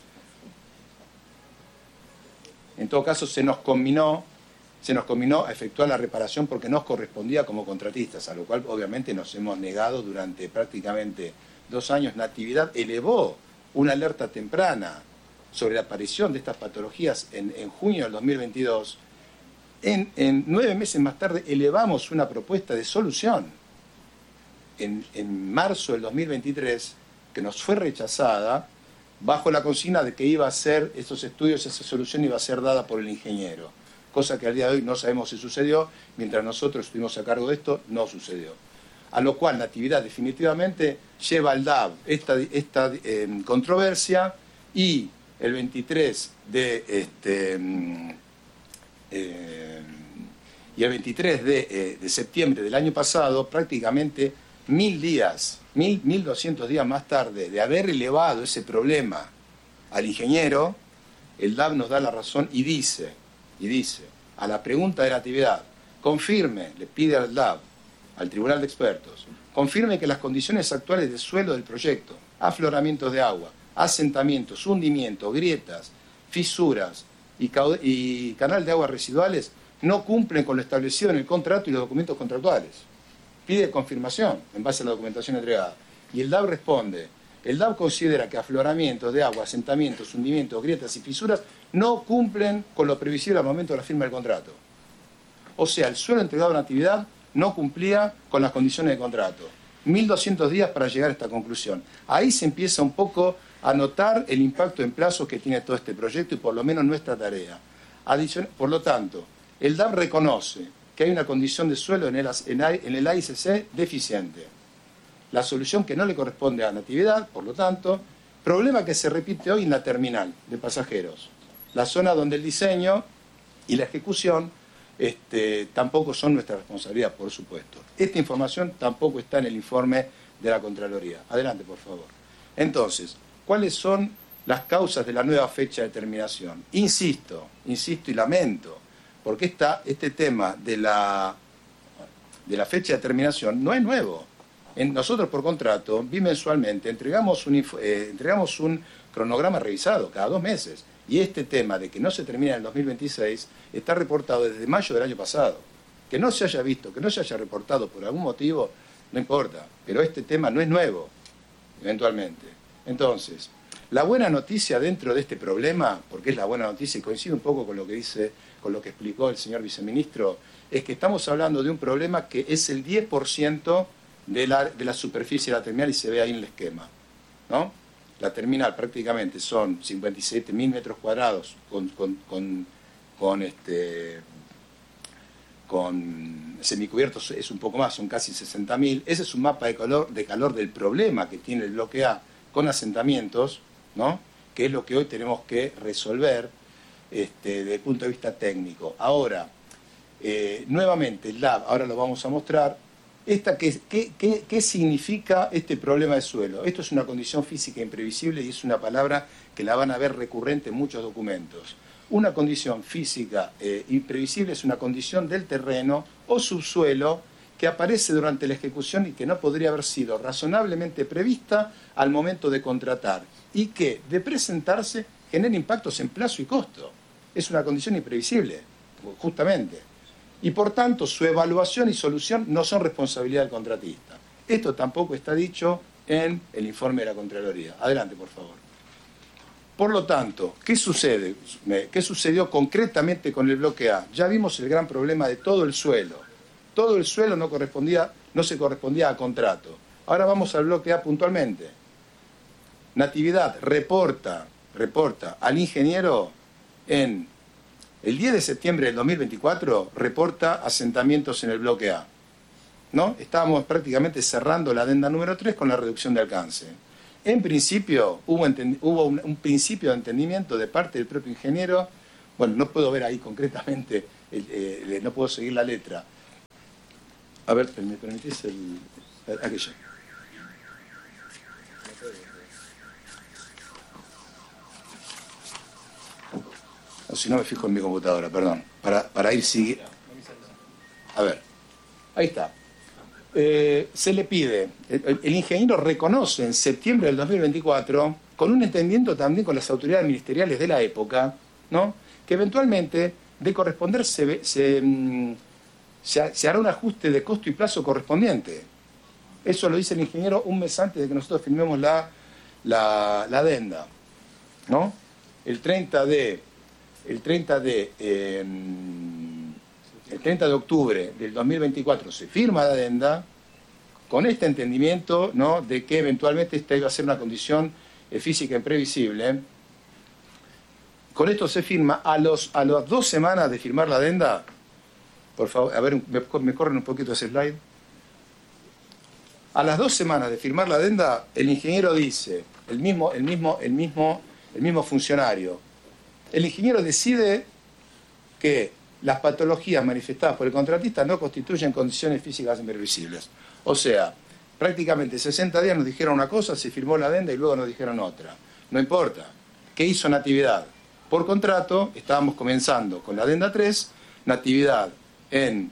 en todo caso se nos combinó se nos combinó a efectuar la reparación porque nos correspondía como contratistas, a lo cual obviamente nos hemos negado durante prácticamente dos años. Natividad elevó una alerta temprana sobre la aparición de estas patologías en, en junio del dos mil veintidós. En, en nueve meses más tarde elevamos una propuesta de solución en, en marzo del dos mil veintitrés, que nos fue rechazada bajo la consigna de que iba a ser estos estudios, esa solución iba a ser dada por el ingeniero, cosa que al día de hoy no sabemos si sucedió. Mientras nosotros estuvimos a cargo de esto, no sucedió. A lo cual Natividad definitivamente lleva al D A B esta, esta eh, controversia, y el veintitrés de este eh, y el veintitrés de, eh, de septiembre del año pasado, prácticamente mil días, mil, mil doscientos días más tarde de haber elevado ese problema al ingeniero, el D A B nos da la razón y dice, y dice, a la pregunta de Natividad, confirme, le pide al D A B, al Tribunal de Expertos, confirme que las condiciones actuales del suelo del proyecto, afloramientos de agua, asentamientos, hundimientos, grietas, fisuras y, y canal de aguas residuales no cumplen con lo establecido en el contrato y los documentos contractuales. Pide confirmación en base a la documentación entregada. Y el D A B responde, el D A B considera que afloramientos de agua, asentamientos, hundimientos, grietas y fisuras no cumplen con lo previsible al momento de la firma del contrato. O sea, el suelo entregado a Natividad no cumplía con las condiciones de contrato. mil doscientos días para llegar a esta conclusión. Ahí se empieza un poco a notar el impacto en plazos que tiene todo este proyecto y por lo menos nuestra tarea. Adicion- por lo tanto, el D A B reconoce que hay una condición de suelo en el, en el A I C C deficiente. La solución que no le corresponde a Natividad, por lo tanto, problema que se repite hoy en la terminal de pasajeros. La zona donde el diseño y la ejecución Este, tampoco son nuestra responsabilidad, por supuesto. Esta información tampoco está en el informe de la Contraloría. Adelante, por favor. Entonces, ¿cuáles son las causas de la nueva fecha de terminación? Insisto, insisto y lamento, porque esta, este tema de la, de la fecha de terminación no es nuevo. En, nosotros, por contrato, bimensualmente entregamos un, eh, entregamos un cronograma revisado cada dos meses. Y este tema de que no se termina en el dos mil veintiséis está reportado desde mayo del año pasado. Que no se haya visto, que no se haya reportado por algún motivo, no importa. Pero este tema no es nuevo, eventualmente. Entonces, la buena noticia dentro de este problema, porque es la buena noticia y coincide un poco con lo que dice, con lo que explicó el señor viceministro, es que estamos hablando de un problema que es el diez por ciento de la, de la superficie de la terminal y se ve ahí en el esquema, ¿no? La terminal prácticamente son cincuenta y siete mil metros cuadrados con, con, con, con, este, con semicubiertos es un poco más, son casi sesenta mil. Ese es un mapa de calor, de calor del problema que tiene el bloque A con asentamientos, ¿no? Que es lo que hoy tenemos que resolver este, desde el punto de vista técnico. Ahora, eh, nuevamente el D A B, ahora lo vamos a mostrar. Esta, ¿qué, qué, qué, ¿Qué significa este problema de suelo? Esto es una condición física imprevisible y es una palabra que la van a ver recurrente en muchos documentos. Una condición física eh, imprevisible es una condición del terreno o subsuelo que aparece durante la ejecución y que no podría haber sido razonablemente prevista al momento de contratar y que, de presentarse, genera impactos en plazo y costo. Es una condición imprevisible, justamente. Y por tanto su evaluación y solución no son responsabilidad del contratista. Esto tampoco está dicho en el informe de la Contraloría. Adelante, por favor. Por lo tanto, ¿qué sucede? ¿Qué sucedió concretamente con el bloque A? Ya vimos el gran problema de todo el suelo. Todo el suelo no correspondía, no se correspondía a contrato. Ahora vamos al bloque A puntualmente. Natividad reporta, reporta al ingeniero en el diez de septiembre del dos mil veinticuatro, reporta asentamientos en el bloque A. ¿No? Estábamos prácticamente cerrando la adenda número tres con la reducción de alcance. En principio, hubo, hubo un, un principio de entendimiento de parte del propio ingeniero. Bueno, no puedo ver ahí concretamente, el, eh, no puedo seguir la letra. A ver, ¿me permitís el, el aquello? O si no, me fijo en mi computadora, perdón, para, para ir siguiendo. A ver, ahí está. Eh, se le pide, el, el ingeniero reconoce en septiembre del dos mil veinticuatro, con un entendimiento también con las autoridades ministeriales de la época, ¿no?, que eventualmente, de corresponder, se, se, se, se hará un ajuste de costo y plazo correspondiente. Eso lo dice el ingeniero un mes antes de que nosotros firmemos la, la, la adenda, ¿no? El treinta de, el treinta de, eh, el treinta de octubre del dos mil veinticuatro se firma la adenda con este entendimiento, ¿no?, de que eventualmente esta iba a ser una condición eh, física imprevisible. Con esto se firma a los a las dos semanas de firmar la adenda. Por favor, a ver, me, me corren un poquito ese slide. A las dos semanas de firmar la adenda, el ingeniero dice, el mismo, el mismo, el mismo, el mismo funcionario, el ingeniero decide que las patologías manifestadas por el contratista no constituyen condiciones físicas imprevisibles. O sea, prácticamente sesenta días nos dijeron una cosa, se firmó la adenda y luego nos dijeron otra. No importa. ¿Qué hizo Natividad? Por contrato, estábamos comenzando con la adenda tres, Natividad en,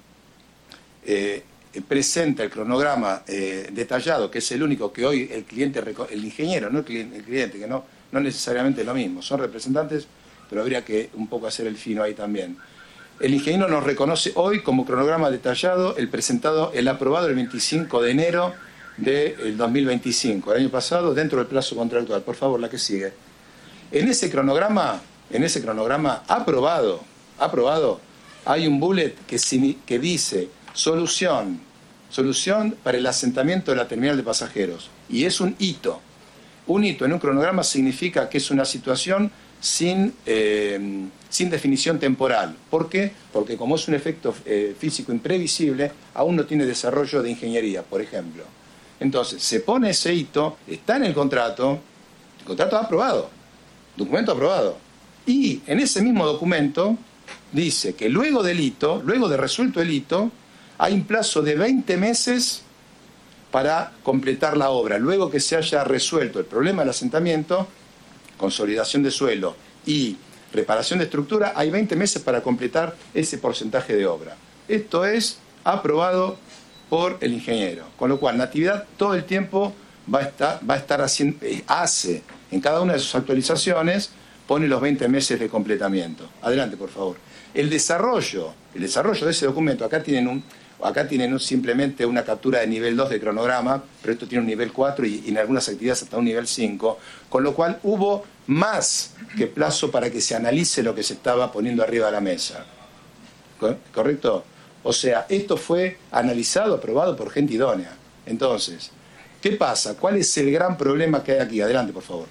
eh, presenta el cronograma eh, detallado, que es el único que hoy el cliente, el ingeniero, no el cliente, el cliente que no, no necesariamente es lo mismo, son representantes, pero habría que un poco hacer el fino ahí también. El ingeniero nos reconoce hoy como cronograma detallado el presentado, el aprobado el veinticinco de enero del dos mil veinticinco, el año pasado, dentro del plazo contractual. Por favor, la que sigue. En ese cronograma, en ese cronograma aprobado, aprobado, hay un bullet que, que dice solución, solución para el asentamiento de la terminal de pasajeros. Y es un hito. Un hito en un cronograma significa que es una situación sin, eh, sin definición temporal. ¿Por qué? Porque como es un efecto eh, físico imprevisible, aún no tiene desarrollo de ingeniería, por ejemplo. Entonces, se pone ese hito, está en el contrato, el contrato aprobado, documento aprobado. Y en ese mismo documento dice que luego del hito, luego de resuelto el hito, hay un plazo de veinte meses para completar la obra. Luego que se haya resuelto el problema del asentamiento, consolidación de suelo y reparación de estructura, hay veinte meses para completar ese porcentaje de obra. Esto es aprobado por el ingeniero, con lo cual Natividad todo el tiempo va a estar, va a estar haciendo, hace en cada una de sus actualizaciones, pone los veinte meses de completamiento. Adelante, por favor. El desarrollo, el desarrollo de ese documento, acá tienen un Acá tienen un, simplemente una captura de nivel dos de cronograma, pero esto tiene un nivel cuatro y, y en algunas actividades hasta un nivel cinco, con lo cual hubo más que plazo para que se analice lo que se estaba poniendo arriba de la mesa. ¿Correcto? O sea, esto fue analizado, aprobado por gente idónea. Entonces, ¿qué pasa? ¿Cuál es el gran problema que hay aquí? Adelante, por favor.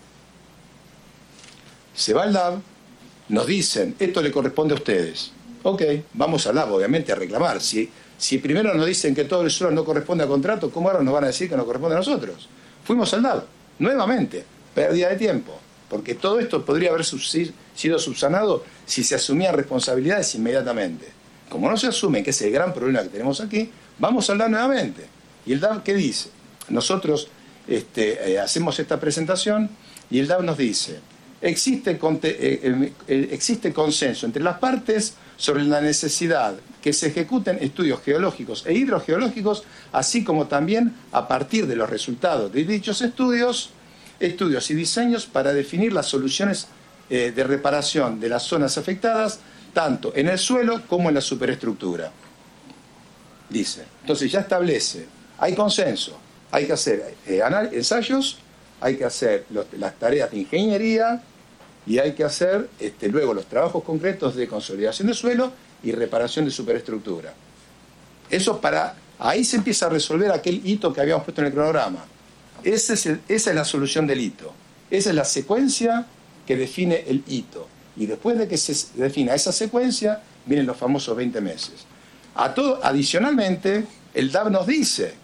Se va al L A B, nos dicen, esto le corresponde a ustedes. Ok, vamos al L A B, obviamente, a reclamar. Si, si primero nos dicen que todo el suelo no corresponde a contrato, ¿cómo ahora nos van a decir que no corresponde a nosotros? Fuimos al L A B, nuevamente, pérdida de tiempo, porque todo esto podría haber sido subsanado si se asumían responsabilidades inmediatamente. Como no se asume, que es el gran problema que tenemos aquí, vamos al L A B nuevamente. ¿Y el L A B qué dice? Nosotros este, eh, hacemos esta presentación y el L A B nos dice, existe, eh, eh, existe consenso entre las partes sobre la necesidad que se ejecuten estudios geológicos e hidrogeológicos, así como también a partir de los resultados de dichos estudios, estudios y diseños para definir las soluciones eh, de reparación de las zonas afectadas, tanto en el suelo como en la superestructura. Dice, entonces ya establece, hay consenso, hay que hacer eh, ensayos, hay que hacer los, las tareas de ingeniería, Y hay que hacer este, luego los trabajos concretos de consolidación de suelo y reparación de superestructura. Eso para... Ahí se empieza a resolver aquel hito que habíamos puesto en el cronograma. Ese es el, esa es la solución del hito. Esa es la secuencia que define el hito. Y después de que se defina esa secuencia, vienen los famosos veinte meses. A todo, adicionalmente, el D A B nos dice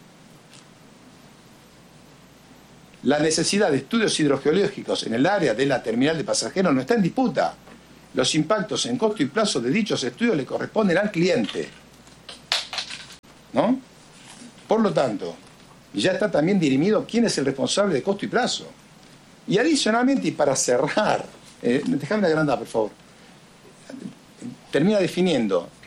la necesidad de estudios hidrogeológicos en el área de la terminal de pasajeros no está en disputa. Los impactos en costo y plazo de dichos estudios le corresponden al cliente, ¿no? Por lo tanto, ya está también dirimido quién es el responsable de costo y plazo. Y adicionalmente, y para cerrar, eh, déjame agrandar, por favor, termina definiendo